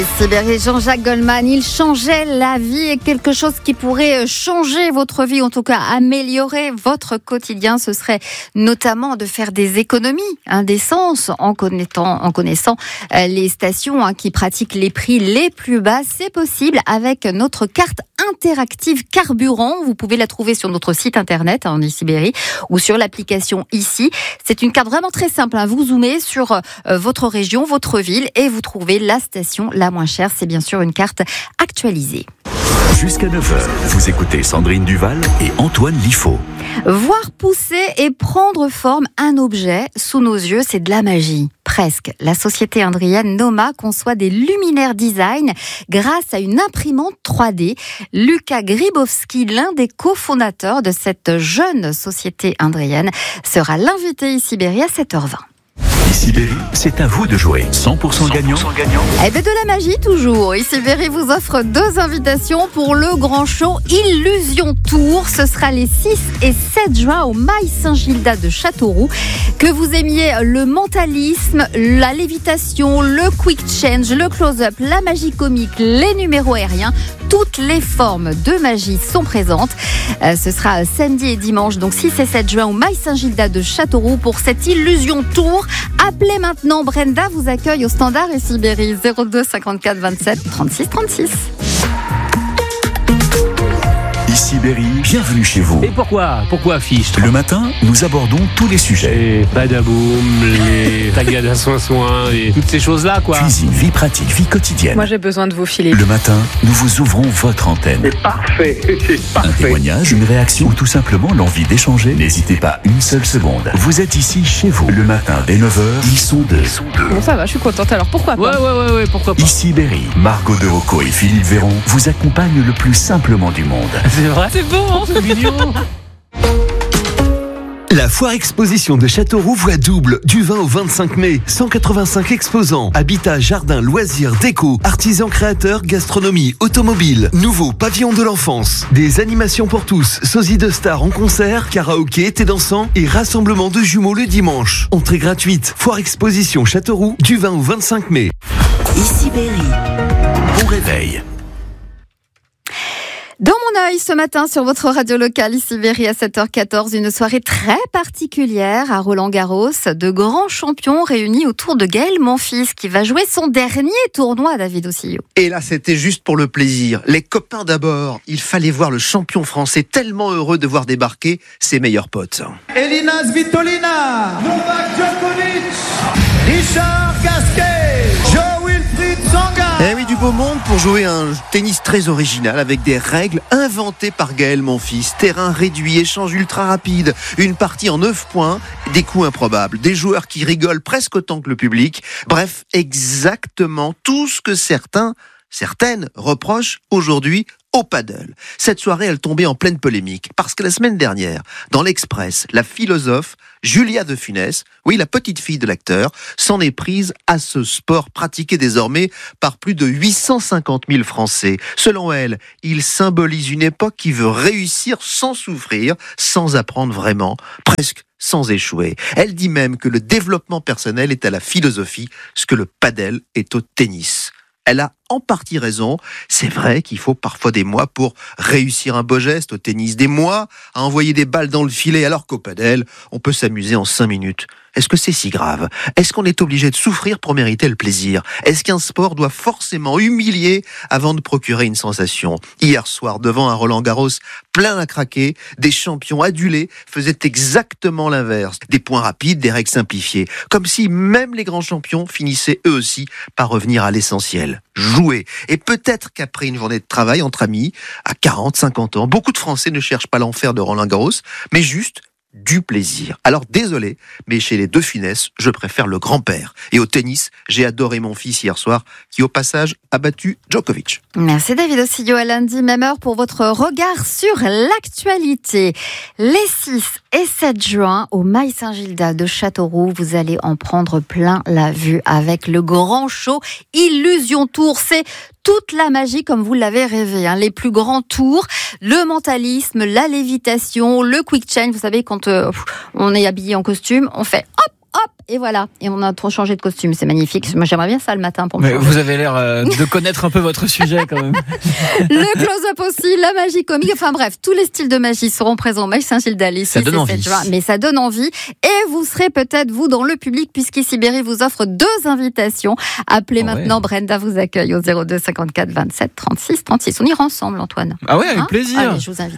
Sibérie, Jean-Jacques Goldman, il changeait la vie et quelque chose qui pourrait changer votre vie, en tout cas améliorer votre quotidien, ce serait notamment de faire des économies d'essence en connaissant les stations qui pratiquent les prix les plus bas. C'est possible avec notre carte interactive carburant. Vous pouvez la trouver sur notre site internet en Sibérie ou sur l'application Ici. C'est une carte vraiment très simple. Vous zoomez sur votre région, votre ville et vous trouvez la station la moins chère. C'est bien sûr une carte actualisée. Jusqu'à 9h, vous écoutez Sandrine Duval et Antoine Liffaut. Voir pousser et prendre forme un objet sous nos yeux, c'est de la magie. Presque. La société indrienne Noma conçoit des luminaires design grâce à une imprimante 3D. Luka Gribowski, l'un des cofondateurs de cette jeune société indrienne, sera l'invité ici Sibérie à 7h20. Sibérie, c'est à vous de jouer. 100% gagnant. De la magie toujours. Sibérie vous offre 2 invitations pour le grand show Illusion Tour. Ce sera les 6 et 7 juin au Mail Saint-Gilda de Châteauroux. Que vous aimiez le mentalisme, la lévitation, le quick change, le close-up, la magie comique, les numéros aériens, toutes les formes de magie sont présentes. Ce sera samedi et dimanche, donc 6 et 7 juin au Mail Saint-Gilda de Châteauroux pour cette Illusion Tour. Appelez maintenant, Brenda vous accueille au standard et Sibérie 02 54 27 36 36. Sibérie, bienvenue chez vous. Et pourquoi fiche? Le matin, nous abordons tous les sujets. Les badaboum, les tagadas à soin, et toutes ces choses-là, quoi. Cuisine, vie pratique, vie quotidienne. Moi, j'ai besoin de vous filer. Le matin, nous vous ouvrons votre antenne. C'est parfait. Un témoignage, une réaction ou tout simplement l'envie d'échanger. N'hésitez pas une seule seconde. Vous êtes ici chez vous. Le matin, dès 9h, ils sont deux. Bon, ça va, je suis contente. Alors, pourquoi pas? Ouais, pourquoi pas. Ici Berry, Margot de Rocco et Philippe Véron vous accompagnent le plus simplement du monde. C'est vrai? C'est beau, hein, c'est mignon. La foire exposition de Châteauroux voit double du 20 au 25 mai. 185 exposants, habitat, jardin, loisirs, déco, artisans créateurs, gastronomie, automobile, nouveau pavillon de l'enfance, des animations pour tous, sosie de stars en concert, karaoké, thé dansant et rassemblement de jumeaux le dimanche. Entrée gratuite. Foire exposition Châteauroux du 20 au 25 mai. Ici Berry. Bon réveil. Dans mon œil, ce matin, sur votre radio locale, Sibérie à 7h14, une soirée très particulière à Roland-Garros. De grands champions réunis autour de Gaël Monfils, qui va jouer son dernier tournoi à David Ossillot. Et là, c'était juste pour le plaisir. Les copains d'abord. Il fallait voir le champion français tellement heureux de voir débarquer ses meilleurs potes. Elina Svitolina, Novak Djokovic, Richard Gasquet, Jo-Wilfried Tsonga. Eh oui, du beau monde pour jouer un tennis très original avec des règles inventées par Gaël Monfils. Terrain réduit, échange ultra rapide, une partie en 9 points, des coups improbables, des joueurs qui rigolent presque autant que le public. Bref, exactement tout ce que certaines reprochent aujourd'hui au paddle. Cette soirée, elle tombait en pleine polémique parce que la semaine dernière, dans l'Express, la philosophe Julia de Funès, oui, la petite fille de l'acteur, s'en est prise à ce sport pratiqué désormais par plus de 850 000 Français. Selon elle, il symbolise une époque qui veut réussir sans souffrir, sans apprendre vraiment, presque sans échouer. Elle dit même que le développement personnel est à la philosophie, ce que le paddle est au tennis. Elle a en partie raison. C'est vrai qu'il faut parfois des mois pour réussir un beau geste au tennis, des mois à envoyer des balles dans le filet, alors qu'au padel, on peut s'amuser en 5 minutes. Est-ce que c'est si grave? Est-ce qu'on est obligé de souffrir pour mériter le plaisir? Est-ce qu'un sport doit forcément humilier avant de procurer une sensation? Hier soir, devant un Roland-Garros plein à craquer, des champions adulés faisaient exactement l'inverse. Des points rapides, des règles simplifiées. Comme si même les grands champions finissaient eux aussi par revenir à l'essentiel. Jouer. Et peut-être qu'après une journée de travail entre amis, à 40, 50 ans, beaucoup de Français ne cherchent pas l'enfer de Roland-Garros, mais juste du plaisir. Alors désolé, mais chez les deux Funès, je préfère le grand-père. Et au tennis, j'ai adoré mon fils hier soir, qui au passage a battu Djokovic. Merci David Ossillot, à lundi, même heure pour votre regard sur l'actualité. Les 6 et 7 juin, au Mail Saint-Gilda de Châteauroux, vous allez en prendre plein la vue avec le grand show Illusion Tour. C'est toute la magie comme vous l'avez rêvé, les plus grands tours, le mentalisme, la lévitation, le quick change. Vous savez, quand on est habillé en costume, on fait hop, hop, et voilà. Et on a trop changé de costume, c'est magnifique. Moi, j'aimerais bien ça le matin pour me changer. Vous avez l'air de connaître un peu votre sujet quand même. Le close-up aussi, la magie comique, enfin bref, tous les styles de magie seront présents au Maïs Saint-Gilda les 6 et 7 juin. Mais ça donne envie. Et vous serez peut-être, vous, dans le public, puisqu'ici Berry vous offre 2 invitations. Appelez maintenant, Brenda vous accueille au 02 54 27 36 36. On ira ensemble, Antoine. Ah ouais, avec plaisir. Allez, je vous invite.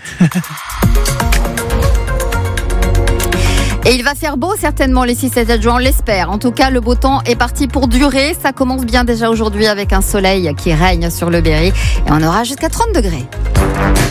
Et il va faire beau certainement les 6 et 7 juin, on l'espère. En tout cas, le beau temps est parti pour durer. Ça commence bien déjà aujourd'hui avec un soleil qui règne sur le Berry. Et on aura jusqu'à 30 degrés.